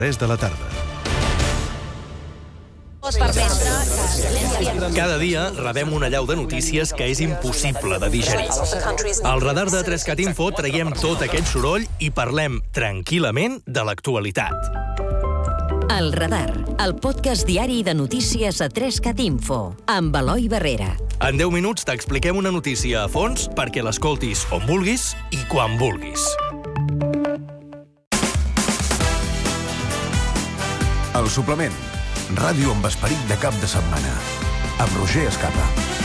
3 de la tarda. Cada dia rebem una allau de notícies que és impossible de digerir. Al radar de 3CAT.info traiem tot aquest soroll i parlem tranquil·lament de l'actualitat. El Radar, el podcast diari de notícies a 3CAT.info, amb Eloi Barrera. En 10 minuts t'expliquem una notícia a fons perquè l'escoltis on vulguis i quan vulguis. El suplement. Ràdio amb esperit de cap de setmana. Amb Roger Escapa.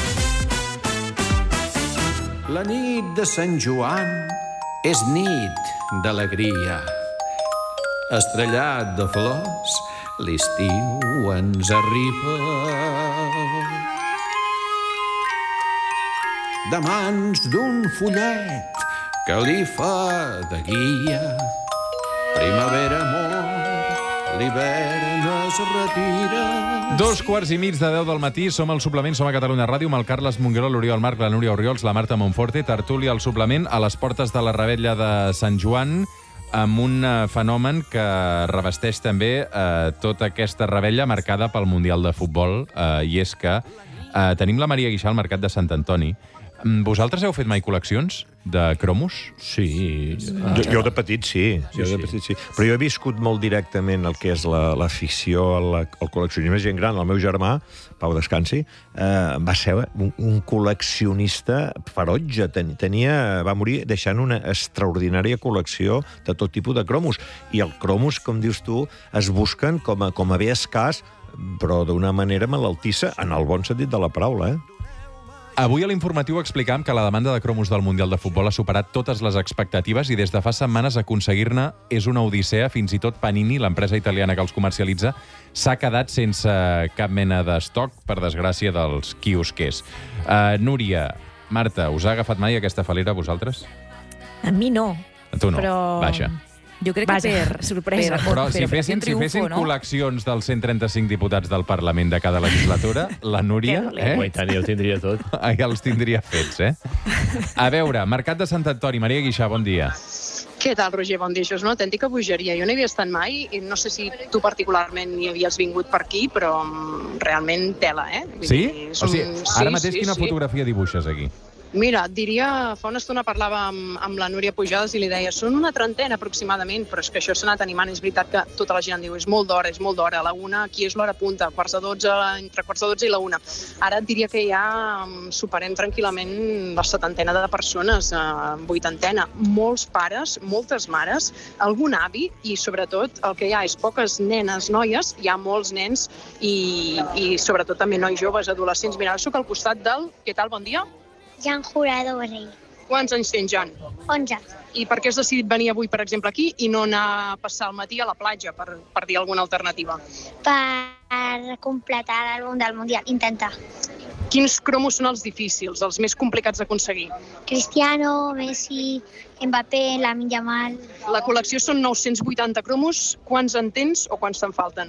La nit de Sant Joan és nit d'alegria. Estrellat de flors, l'estiu ens arriba. De mans d'un follet que li fa de guia. Primavera amor, l'hivern es retira. 2:15 del matí, som al suplement, som a Catalunya Ràdio, amb el Carles Mongueró, l'Oriol Marc, la Núria Oriols, la Marta Monforte, tertúlia al suplement a les portes de la Revetlla de Sant Joan, amb un fenomen que revesteix també tota aquesta revetlla marcada pel Mundial de Futbol, i és que tenim la Maria Guixà al Mercat de Sant Antoni. Vosaltres heu fet mai col·leccions de cromos? Sí. Jo de petit sí. Però jo he viscut molt directament el que és l'afició al col·leccionisme. Gent gran, el meu germà, Pau Descansi, va ser un col·leccionista ferotge. Va morir deixant una extraordinària col·lecció de tot tipus de cromos. I els cromos, com dius tu, es busquen com a bé escàs, però d'una manera malaltissa, en el bon sentit de la paraula, Avui a l'informatiu explicam que la demanda de cromos del Mundial de Futbol ha superat totes les expectatives i des de fa setmanes aconseguir-ne és una odissea. Fins i tot Panini, l'empresa italiana que els comercialitza, s'ha quedat sense cap mena d'estoc, per desgràcia dels quiosquers. Núria, Marta, us ha agafat mai aquesta falera a vosaltres? A mi no. A tu no, però... Vaja. Jo crec que per sorpresa. Però si fessin col·leccions dels 135 diputats del Parlament de cada legislatura, la Núria... I tant, ja ho tindria tot. Ja els tindria fets, A veure, Mercat de Sant Antoni, Maria Guixà, bon dia. Què tal, Roger? Bon dia. Això és una autèntica bogeria. Jo no hi havia estat mai i no sé si tu particularment hi havies vingut per aquí, però realment tela, Sí? O sigui, ara mateix quina fotografia dibuixes aquí? Mira, et diria, fa una estona parlava amb la Núria Pujades i li deia són una trentena aproximadament, però és que això s'ha anat animant. És veritat que tota la gent diu és molt d'hora, a la una, aquí és l'hora punta, entre quarts de 12 i la una. Ara et diria que ja superem tranquil·lament la setantena de persones, vuitantena. Molts pares, moltes mares, algun avi i sobretot el que hi ha és poques nenes, noies, hi ha molts nens i sobretot també nois joves, adolescents. Mira, ara soc al costat del... Què tal, bon dia? Jan Jurado Borrell. Quants anys tens, Jan? 11. I per què has decidit venir avui, per exemple, aquí i no anar a passar el matí a la platja, per dir alguna alternativa? Per completar l'àlbum del Mundial, intentar. Quins cromos són els difícils, els més complicats d'aconseguir? Cristiano, Messi, Mbappé, Lamine Yamal. La col·lecció són 980 cromos. Quants en tens o quants te'n falten?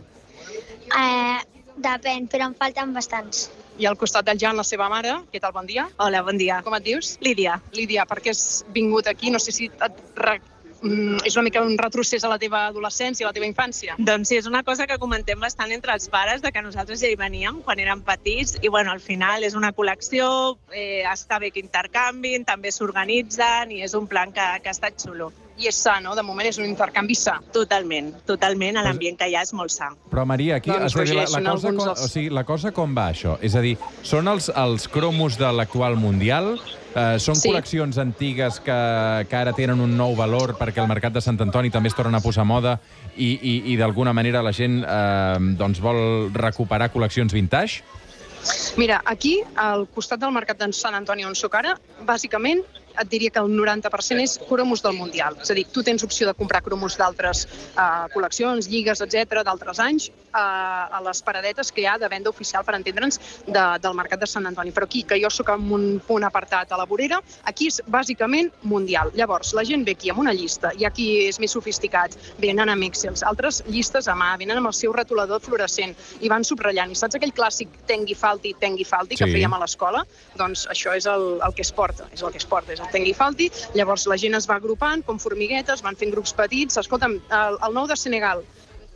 Depèn, però en falten bastants. I al costat del Jan, la seva mare. Què tal, bon dia? Hola, bon dia. Com et dius? Lídia. Lídia, per què has vingut aquí? No sé si és una mica un retrocés a la teva adolescència, a la teva infància. Doncs sí, és una cosa que comentem bastant entre els pares, de que nosaltres ja hi veníem quan érem petits, i bueno, al final és una col·lecció, està bé que intercanvin, també s'organitzen, i és un plan que ha estat xulo. I és sa, no? De moment és un intercanvi sa. Totalment, l'ambient que hi ha és molt sa. Però Maria, aquí la cosa com va, això? És a dir, són els cromos de l'actual Mundial? Són col·leccions antigues que ara tenen un nou valor perquè el Mercat de Sant Antoni també es torna a posar a moda i d'alguna manera la gent vol recuperar col·leccions vintage? Mira, aquí, al costat del Mercat de Sant Antoni on soc ara, bàsicament et diria que el 90% és cromos del Mundial. És a dir, tu tens opció de comprar cromos d'altres col·leccions, lligues, etc., d'altres anys, a les paradetes que hi ha de venda oficial, per entendre'ns, del Mercat de Sant Antoni. Però aquí, que jo sóc en un punt apartat a la vorera, aquí és bàsicament Mundial. Llavors, la gent ve aquí amb una llista, i aquí és més sofisticat, venen amb Excels, altres llistes a mà, venen amb el seu retolador fluorescent, i van subratllant. I saps aquell clàssic Tengui Falti, que fèiem a l'escola? Doncs això és el que es porta, és el Tengui Falti. Llavors la gent es va agrupant com formiguetes, van fent grups petits. Escolta'm, el nou de Senegal,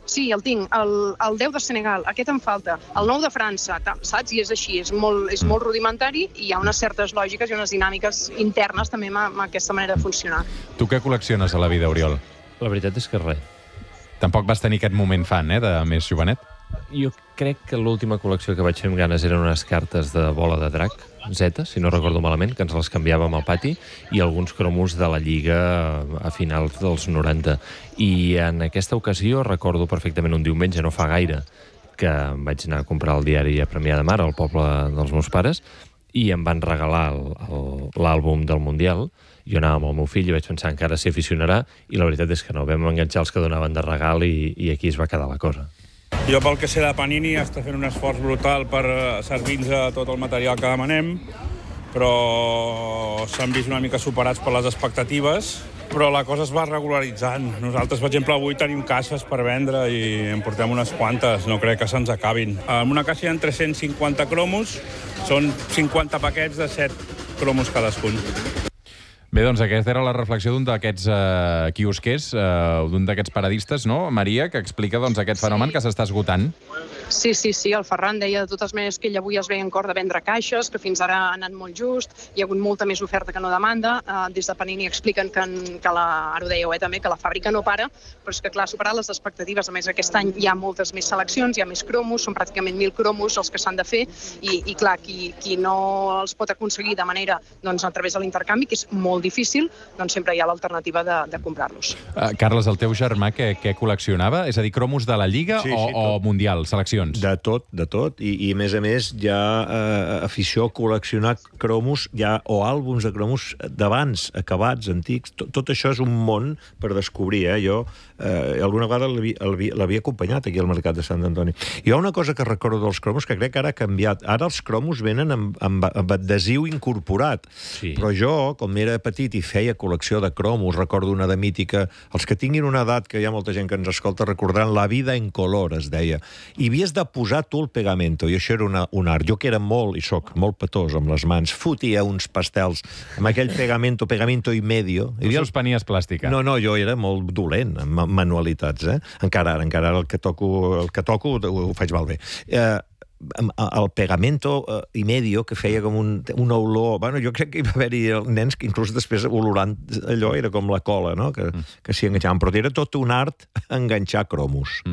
Sí, el tinc. El 10 de Senegal, aquest em falta. El 9 de França, saps? I és així, és molt rudimentari i hi ha unes certes lògiques i unes dinàmiques internes també amb aquesta manera de funcionar. Tu què col·lecciones a la vida, Oriol? La veritat és que res. Tampoc vas tenir aquest moment fan, de més jovenet? Jo crec que l'última col·lecció que vaig fer amb ganes eren unes cartes de bola de drac, Z, si no recordo malament, que ens les canviàvem al pati, i alguns cromos de la Lliga a finals dels 90. I en aquesta ocasió recordo perfectament un diumenge, no fa gaire, que em vaig anar a comprar el diari a Premià de Mar, al poble dels meus pares, i em van regalar l'àlbum del Mundial. Jo anava amb el meu fill i vaig pensar encara s'hi aficionarà, i la veritat és que no, vam enganxar els que donaven de regal i aquí es va quedar la cosa. Jo, pel que sé de Panini, està fent un esforç brutal per servir-nos tot el material que demanem, però s'han vist una mica superats per les expectatives, però la cosa es va regularitzant. Nosaltres, per exemple, avui tenim caixes per vendre i en portem unes quantes, no crec que se'ns acabin. En una caixa hi ha 350 cromos, són 50 paquets de 7 cromos cadascun. Bé, doncs aquesta era la reflexió d'un d'aquests quiosquers, d'un d'aquests paradistes, no, Maria, que explica aquest fenomen que s'està esgotant. Sí, el Ferran deia de totes maneres que ell avui es veia en cor de vendre caixes, que fins ara ha anat molt just, hi ha hagut molta més oferta que no demanda. Des de Panini expliquen ara ho dèieu també, que la fàbrica no para, però és que clar, ha superat les expectatives. A més, aquest any hi ha moltes més seleccions, hi ha més cromos, són pràcticament 1.000 cromos els que s'han de fer, i clar, qui no els pot aconseguir de manera a través de l'intercanvi, que és molt difícil, doncs sempre hi ha l'alternativa de comprar-los. Carles, el teu germà què col·leccionava? És a dir, cromos de la Lliga o Mundial, seleccions? De tot. I a més, hi ha afició a col·leccionar cromos o àlbums de cromos d'abans, acabats, antics. Tot això és un món per descobrir. Jo alguna vegada l'havia acompanyat aquí al Mercat de Sant Antoni. Hi ha una cosa que recordo dels cromos que crec que ara ha canviat. Ara els cromos venen amb adhesiu incorporat. Sí. Però jo, com era petit i feia col·lecció de cromos, recordo una de mítica, els que tinguin una edat, que hi ha molta gent que ens escolta, recordaran La vida en color, es deia. I havies de posar tu el pegamento, i això era un art. Jo que era molt, i soc molt petós amb les mans, fotia uns pastels amb aquell pegamento i medio. Tu suspenies plàstica. No, jo era molt dolent amb manualitats, Encara ara el que toco ho faig malbé. El pegamento i medio, que feia com una olor... Bueno, jo crec que hi va haver-hi nens que inclús després olorant allò era com la cola, no? Que s'hi enganxaven. Però era tot un art enganxar cromos.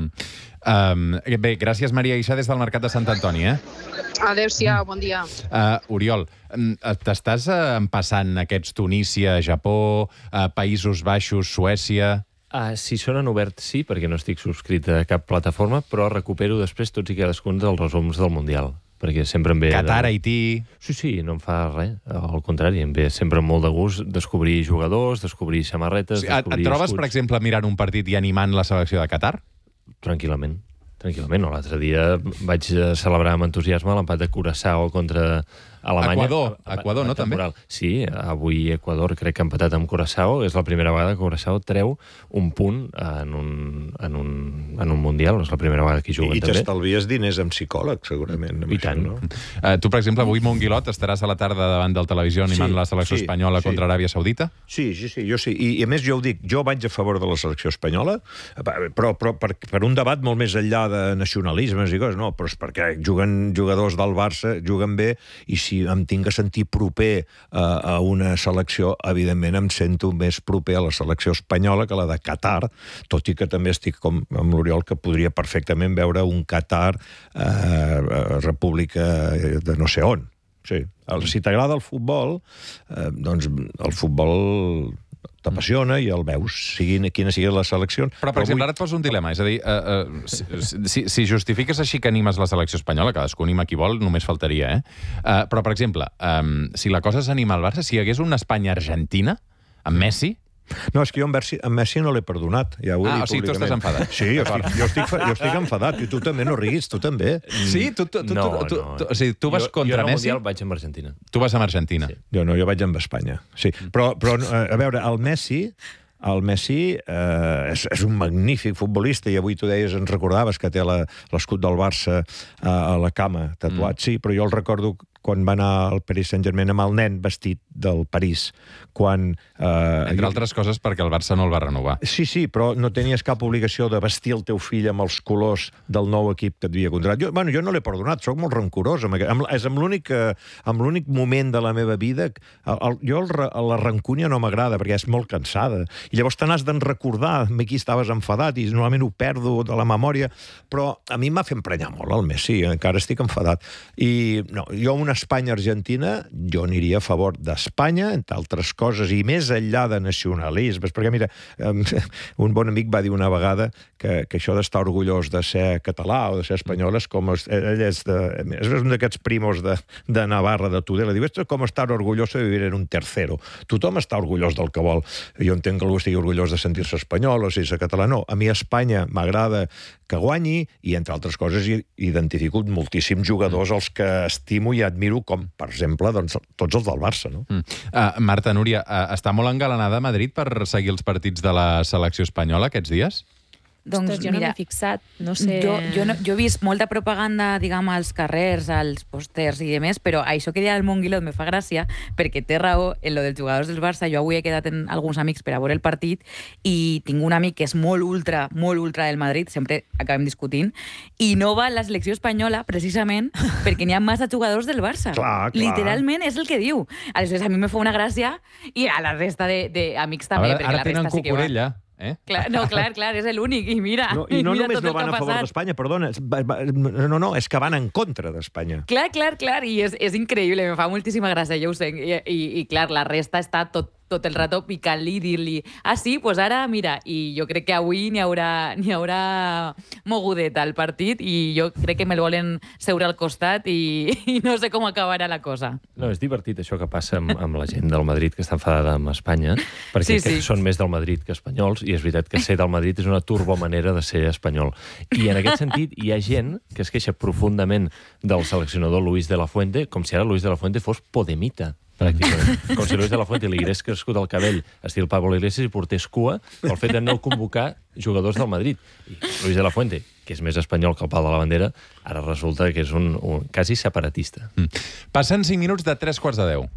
Bé, gràcies, Maria Issa, des del Mercat de Sant Antoni, Adéu-siau, bon dia. Oriol, t'estàs empassant aquests Tunísia, Japó, Països Baixos, Suècia... Si són en obert, sí, perquè no estic subscrit a cap plataforma, però recupero després tots i cadascun dels resums del Mundial, perquè sempre em ve... Qatar, Haití... Sí, no em fa res, al contrari, em ve sempre molt de gust descobrir jugadors, descobrir samarretes... Et trobes, per exemple, mirant un partit i animant la selecció de Qatar? Tranquil·lament. L'altre dia vaig celebrar amb entusiasme l'empat de Curaçao contra Alemanya. Equador, no, també? Sí, avui Equador crec que ha empatat amb Curaçao. És la primera vegada que Curaçao treu un punt en un Mundial. És la primera vegada que hi juguen, també. I t'estalvies diners amb psicòleg, segurament. I tant. No? Tu, per exemple, avui, Monguilot, estaràs a la tarda davant del televisió animant la selecció espanyola contra Aràbia Saudita? Sí, jo sí. I a més, jo ho dic, jo vaig a favor de la selecció espanyola, però per un debat molt més enllà de nacionalismes i coses, no, però és perquè juguen jugadors del Barça, juguen bé, i si em tinc a sentir proper a una selecció, evidentment em sento més proper a la selecció espanyola que la de Qatar, tot i que també estic com amb l'Oriol, que podria perfectament veure un Qatar república de no sé on. Sí. Si t'agrada el futbol, doncs el futbol t'apassiona i el veus, quines siguin les seleccions. Però, per exemple, ara et poso un dilema. És a dir, si justifiques així que animes la selecció espanyola, cadascú anima qui vol, només faltaria, Però, per exemple, si la cosa és animar el Barça, si hi hagués una Espanya-Argentina, amb Messi... No, és que jo en Messi no l'he perdonat. Ja o sigui, tu estàs enfadat. Sí, jo estic enfadat, i tu també no riguis, tu també. Sí? O sigui, tu vas contra Messi? Jo al Mundial vaig amb Argentina. Tu vas amb Argentina? Sí. Jo vaig amb Espanya, sí. Però a veure, el Messi és un magnífic futbolista, i avui tu deies, ens recordaves que té l'escut del Barça a la cama tatuat, sí, però jo el recordo quan va anar al Paris Saint-Germain amb el nen vestit del París. Entre altres coses perquè el Barça no el va renovar. Sí, però no tenies cap obligació de vestir el teu fill amb els colors del nou equip que et havia contratat. Jo no l'he perdonat, soc molt rancorós. És amb l'únic moment de la meva vida. La rancúnia no m'agrada, perquè és molt cansada. I llavors te n'has d'en recordar. Aquí estaves enfadat i normalment ho perdo de la memòria. Però a mi m'ha fet emprenyar molt el Messi, encara estic enfadat. I no, jo una Espanya-Argentina, jo aniria a favor d'Espanya, entre altres coses, i més enllà de nacionalismes, perquè mira, un bon amic va dir una vegada que això d'estar orgullós de ser català o de ser espanyol és com... Ell és un d'aquests primos de Navarra, de Tudela. Diu, és com estar orgullós de vivir en un tercero. Tothom està orgullós del que vol. Jo entenc que algú estigui orgullós de sentir-se espanyol o sentir-se català. No, a mi Espanya m'agrada que guanyi i, entre altres coses, identifico moltíssims jugadors als que estimo i admiro, com, per exemple, tots els del Barça. No? Marta, Núria, està molt engalanada a Madrid per seguir els partits de la selecció espanyola aquests dies? Doncs jo no m'he fixat, no sé... Jo he vist molta propaganda, diguem, als carrers, als pòsters i demés, però això que deia el Monguilot me fa gràcia, perquè té raó en lo dels jugadors del Barça. Jo avui he quedat amb alguns amics per a veure el partit i tinc un amic que és molt ultra del Madrid, sempre acabem discutint, i no va a la selecció espanyola precisament perquè n'hi ha massa jugadors del Barça. Clar. Literalment és el que diu. Aleshores, a mi me fa una gràcia i a la resta d'amics també. Ara tenen Cucurella. Clar, és l'únic, i mira... I no només no van a favor d'Espanya, perdona, no, és que van en contra d'Espanya. Clar, i és increïble, me fa moltíssima gràcia, jo ho sé, i clar, la resta està tot el rato picant-li i dir-li sí, doncs ara, mira, i jo crec que avui n'hi haurà mogudet al partit i jo crec que me'l volen seure al costat i no sé com acabarà la cosa. No, és divertit això que passa amb la gent del Madrid que està enfadada amb Espanya, perquè són més del Madrid que espanyols, i és veritat que ser del Madrid és una turbomanera de ser espanyol. I en aquest sentit hi ha gent que es queixa profundament del seleccionador Luis de la Fuente, com si ara Luis de la Fuente fos podemita, pràcticament. Com si Luis de la Fuente li hagués crescut el cabell estil Pablo Iglesias i portés cua pel fet de no convocar jugadors del Madrid. I Luis de la Fuente, que és més espanyol que el pal de la bandera, ara resulta que és un quasi separatista. Passen 5 minuts de 3:15.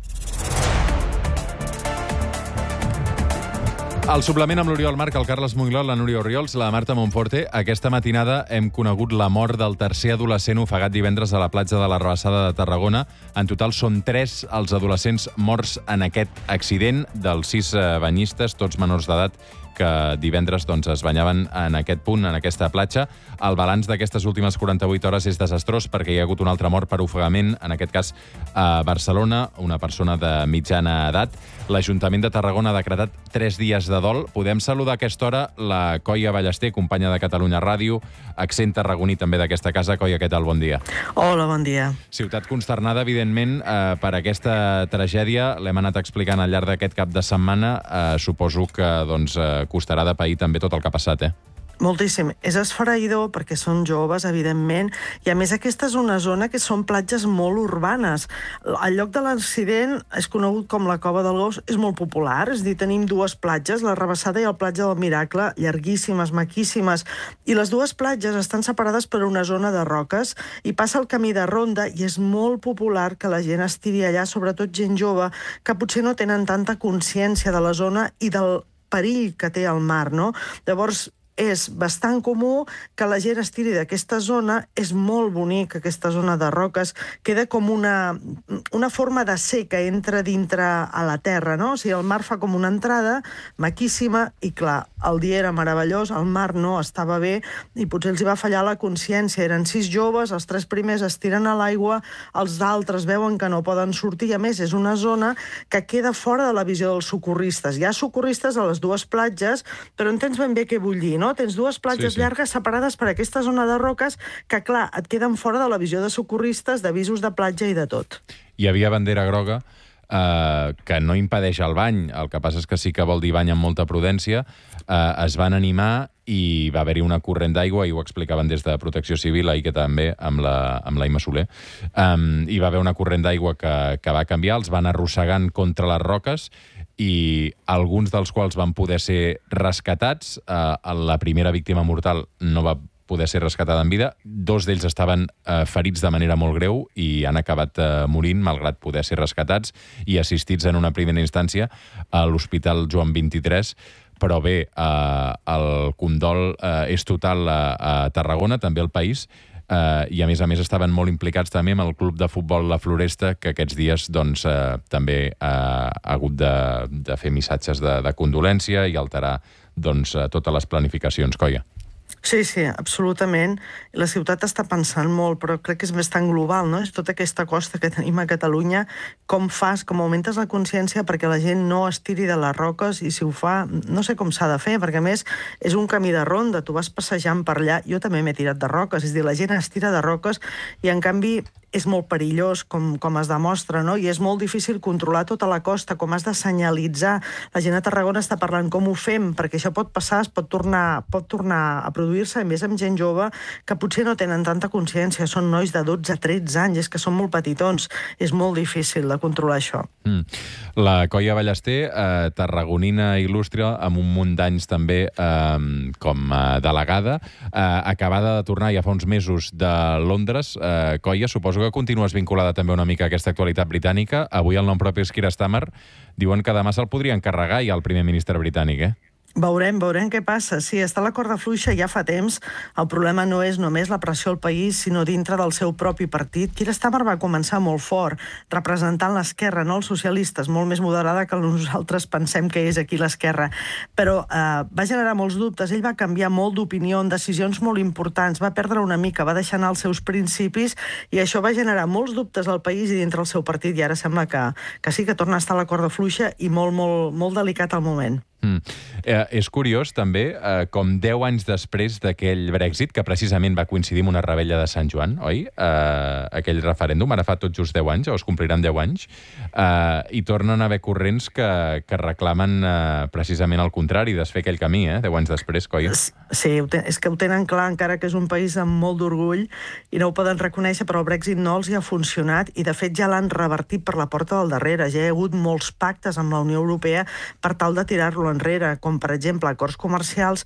El suplement amb l'Oriol Marc, el Carles Monglot, la Núria Oriols, la Marta Monforte. Aquesta matinada hem conegut la mort del tercer adolescent ofegat divendres a la platja de la Rabassada de Tarragona. En total són 3 els adolescents morts en aquest accident, dels 6 banyistes, tots menors d'edat, que divendres es banyaven en aquest punt, en aquesta platja. El balanç d'aquestes últimes 48 hores és desastrós perquè hi ha hagut un altre mort per ofegament, en aquest cas a Barcelona, una persona de mitjana edat. L'Ajuntament de Tarragona ha decretat 3 dies de dol. Podem saludar a aquesta hora la Coia Ballester, companya de Catalunya Ràdio, accent tarragoní també d'aquesta casa. Coia, què tal? Bon dia. Hola, bon dia. Ciutat consternada, evidentment, per aquesta tragèdia. L'hem anat explicant al llarg d'aquest cap de setmana. Suposo que costarà de pair també tot el que ha passat, Moltíssim. És esfereïdor perquè són joves, evidentment, i a més aquesta és una zona que són platges molt urbanes. El lloc de l'accident és conegut com la Cova del Gos, és molt popular, és a dir, tenim 2 platges, la Rabassada i el Platja del Miracle, llarguíssimes, maquíssimes, i les 2 platges estan separades per una zona de roques i passa el camí de ronda i és molt popular que la gent estiri allà, sobretot gent jove, que potser no tenen tanta consciència de la zona i del perill que té el mar, no? Llavors, és bastant comú que la gent estiri d'aquesta zona. És molt bonic, aquesta zona de roques. Queda com una forma de C que entra dintre a la terra, no? O sigui, el mar fa com una entrada maquíssima i, clar, el dia era meravellós, el mar no estava bé i potser els hi va fallar la consciència. Eren 6 joves, els 3 primers es tiren a l'aigua, els altres veuen que no poden sortir i, a més, és una zona que queda fora de la visió dels socorristes. Hi ha socorristes a les 2 platges, però entens ben bé què vull dir, no? Tens 2 platges llargues separades per aquesta zona de roques que, clar, et queden fora de la visió de socorristes, d'avisos de platja i de tot. Hi havia bandera groga que no impedeix el bany, el que passa és que sí que vol dir bany amb molta prudència. Es van animar i va haver-hi una corrent d'aigua, i ho explicaven des de Protecció Civil, ahir que també, amb la Imma Soler. Hi va haver una corrent d'aigua que va canviar, els van arrossegant contra les roques, i alguns dels quals van poder ser rescatats. La primera víctima mortal no va poder ser rescatada en vida. 2 d'ells estaven ferits de manera molt greu i han acabat morint, malgrat poder ser rescatats i assistits en una primera instància a l'Hospital Joan 23. Però bé, el condol és total a Tarragona, també al país, i a més estaven molt implicats també amb el club de futbol La Floresta, que aquests dies doncs, també ha hagut de fer missatges de condolència i alterar doncs, totes les planificacions, Coia. Sí, absolutament. La ciutat està pensant molt, però crec que és més tan global, no? És tota aquesta costa que tenim a Catalunya, com augmentes la consciència perquè la gent no es tiri de les roques, i si ho fa, no sé com s'ha de fer, perquè a més és un camí de ronda, tu vas passejant per allà, jo també m'he tirat de roques, és a dir, la gent es tira de roques i en canvi és molt perillós, com es demostra, no? I és molt difícil controlar tota la costa, com has de senyalitzar. La gent a Tarragona està parlant com ho fem, perquè això pot passar, es pot tornar a produir-se, a més amb gent jove que potser no tenen tanta consciència, són nois de 12-13 anys, és que són molt petitons, és molt difícil de controlar això. La Coia Ballester, tarragonina il·lustre, amb un munt d'anys també com a delegada, acabada de tornar ja fa uns mesos de Londres. Coia, suposo que continues vinculada també una mica a aquesta actualitat britànica. Avui el nom propi és Keir Starmer. Diuen que demà se'l podria encarregar ja el primer ministre britànic, Veurem què passa. Sí, està la corda fluixa ja fa temps. El problema no és només la pressió al país, sinó dintre del seu propi partit. Keir Starmer va començar molt fort, representant l'esquerra, no els socialistes, molt més moderada que nosaltres pensem que és aquí l'esquerra. Però va generar molts dubtes. Ell va canviar molt d'opinió en decisions molt importants, va perdre una mica, va deixar anar els seus principis, i això va generar molts dubtes al país i dintre el seu partit, i ara sembla que sí que torna a estar a la corda fluixa i molt delicat al moment. És curiós, també, com 10 anys després d'aquell Brexit, que precisament va coincidir amb una rebella de Sant Joan, oi? Aquell referèndum, ara fa tot just 10 anys, o es compliran 10 anys, i tornen a haver corrents que reclamen precisament el contrari, desfer aquell camí, 10 anys després, Coia. Sí, és que ho tenen clar, encara que és un país amb molt d'orgull, i no ho poden reconèixer, però el Brexit no els hi ha funcionat, i de fet ja l'han revertit per la porta del darrere. Ja hi ha hagut molts pactes amb la Unió Europea per tal de tirar-lo enrere, com per exemple acords comercials,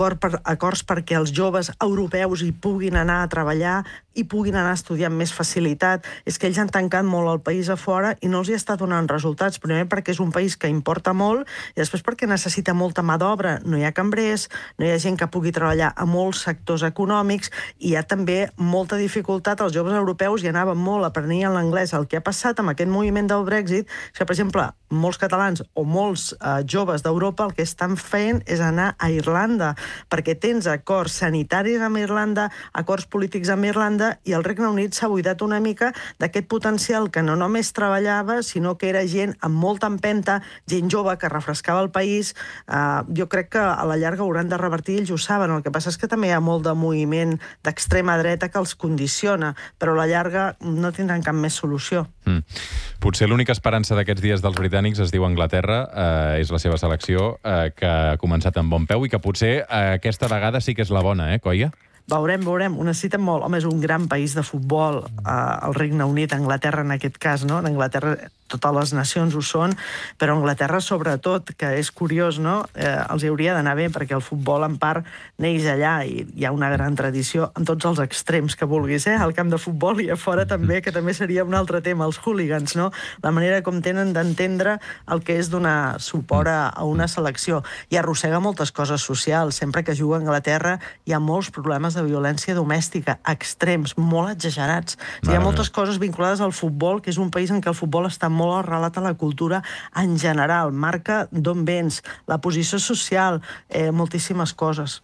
acords perquè els joves europeus hi puguin anar a treballar i puguin anar a estudiar amb més facilitat. És que ells han tancat molt el país a fora i no els hi està donant resultats. Primer perquè és un país que importa molt, i després perquè necessita molta mà d'obra. No hi ha cambrers, no hi ha gent que pugui treballar a molts sectors econòmics, i hi ha també molta dificultat. Els joves europeus hi anaven molt, aprenien l'anglès. El que ha passat amb aquest moviment del Brexit és que, per exemple, molts catalans o molts joves d'Europa el que estan fent és anar a Irlanda, perquè tens acords sanitaris amb Irlanda, acords polítics amb Irlanda, i el Regne Unit s'ha buidat una mica d'aquest potencial que no només treballava, sinó que era gent amb molta empenta, gent jove que refrescava el país. Jo crec que a la llarga hauran de revertir, ells ho saben. El que passa és que també hi ha molt de moviment d'extrema dreta que els condiciona, però a la llarga no tindran cap més solució. Potser l'única esperança d'aquests dies dels britànics es diu Anglaterra, és la seva selecció, que ha començat amb bon peu i que potser aquesta vegada sí que és la bona, Coia? Veurem, ho necessiten molt. Home, és un gran país de futbol, el Regne Unit, Anglaterra en aquest cas, no? En Anglaterra totes les nacions ho són, però Anglaterra sobretot, que és curiós, no? Els hauria d'anar bé, perquè el futbol en part neix allà, i hi ha una gran tradició en tots els extrems que vulguis, al camp de futbol i a fora també, que també seria un altre tema, els hooligans, no? La manera com tenen d'entendre el que és donar suport a una selecció. I arrossega moltes coses socials. Sempre que juga a Anglaterra hi ha molts problemes de violència domèstica, extrems, molt exagerats. Hi ha moltes coses vinculades al futbol, que és un país en què el futbol està molt arrelat a la cultura en general, marca d'on vens, la posició social, moltíssimes coses.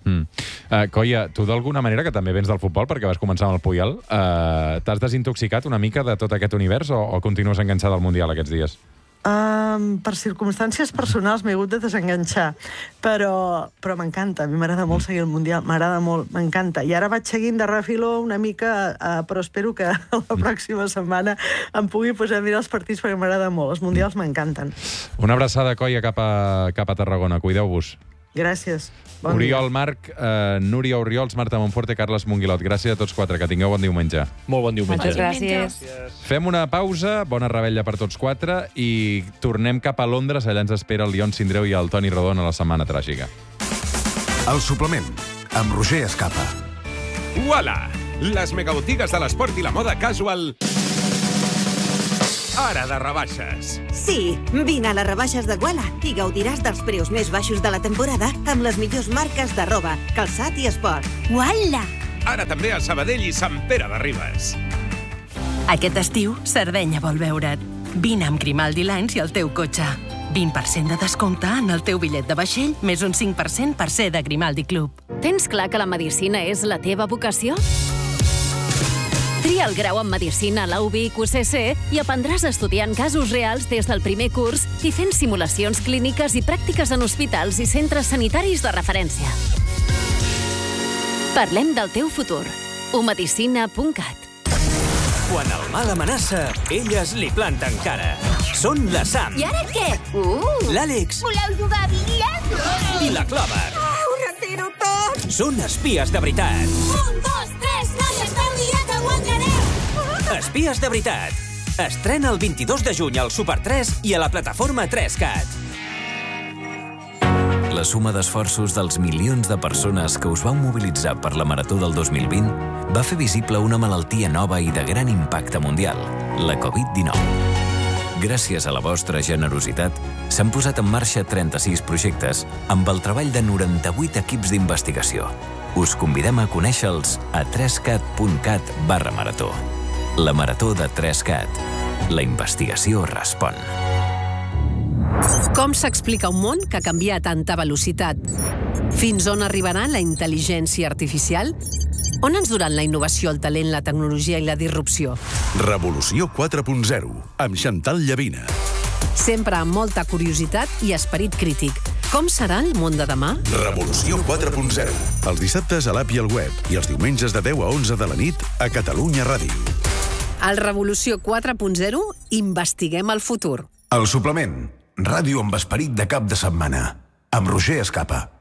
Coia, tu d'alguna manera, que també vens del futbol, perquè vas començar amb el Puyol, t'has desintoxicat una mica de tot aquest univers o continues enganxada al Mundial aquests dies? Per circumstàncies personals m'he hagut de desenganxar, però m'encanta, a mi m'agrada molt seguir el Mundial, m'agrada molt, m'encanta. I ara vaig seguint de refiló una mica, però espero que la pròxima setmana em pugui posar a mirar els partits, perquè m'agrada molt, els Mundials m'encanten. Una abraçada, Coia, cap a Tarragona, cuideu-vos. Gràcies. Oriol Marc, Núria Orriols, Marta Monforte, Carles Monguilot. Gràcies a tots quatre, que tingueu bon diumenge. Molt bon diumenge. Moltes gràcies. Fem una pausa, bona rebella per tots quatre, i tornem cap a Londres. Allà ens espera el Ion Sindreu i el Toni Rodon a la Setmana Tràgica. El suplement, amb Roger Escapa. Uala! Les megabotigues de l'esport i la moda casual... Ara de rebaixes. Sí, vine a les rebaixes de Uala i gaudiràs dels preus més baixos de la temporada amb les millors marques de roba, calçat i esport. Uala! Ara també a Sabadell i Sant Pere de Ribes. Aquest estiu, Sardenya vol veure't. Vine amb Grimaldi Lines i el teu cotxe. 20% de descompte en el teu bitllet de vaixell, més un 5% per ser de Grimaldi Club. Tens clar que la medicina és la teva vocació? Tria el grau en Medicina a la UVic UCC i aprendràs estudiant casos reals des del primer curs i fent simulacions clíniques i pràctiques en hospitals i centres sanitaris de referència. Parlem del teu futur. umedicina.cat. Quan el mal amenaça, elles li planten cara. Són la Sam. I ara què? L'Àlex. Voleu jugar a bílies? I la Clover. Ho retiro tot! Són espies de veritat. 1, 2, 3, noies, feu mirat, aguantareu! Espies de veritat. Estrena el 22 de juny al Super 3 i a la plataforma 3CAT. La suma d'esforços dels milions de persones que us vau mobilitzar per la Marató del 2020 va fer visible una malaltia nova i de gran impacte mundial, la Covid-19. Gràcies a la vostra generositat, s'han posat en marxa 36 projectes amb el treball de 98 equips d'investigació. Us convidem a conèixer-los a 3cat.cat/marató. La Marató de 3CAT. La investigació respon. Com s'explica un món que canvia a tanta velocitat? Fins on arribarà la intel·ligència artificial? On ens duran la innovació, el talent, la tecnologia i la disrupció? Revolució 4.0, amb Chantal Llavina. Sempre amb molta curiositat i esperit crític. Com serà el món de demà? Revolució 4.0, els dissabtes a l'app i al web i els diumenges de 10 a 11 de la nit a Catalunya Ràdio. Al Revolució 4.0 investiguem el futur. El suplement, ràdio amb esperit de cap de setmana, amb Roger Escapa.